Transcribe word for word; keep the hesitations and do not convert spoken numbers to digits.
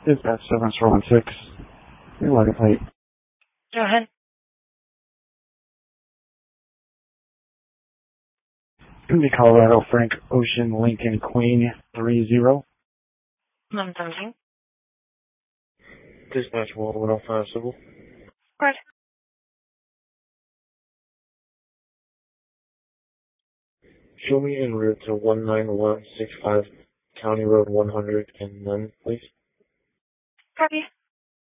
Dispatch seven four one six. You're running late. Go ahead. Gonna be Colorado Frank Ocean Lincoln Queen three zero. I'm something. Dispatch World one oh five Civil. Good. Show me en route to one nine one six five County Road one hundred and none, please. Copy.